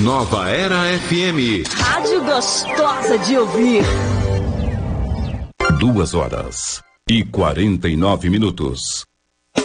Nova Era FM. Rádio gostosa de ouvir. 2h49.